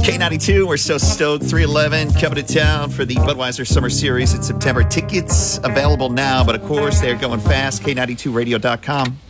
K92, we're so stoked. 311 coming to town for the Budweiser Summer Series in September. Tickets available now, but of course they're going fast. K92radio.com.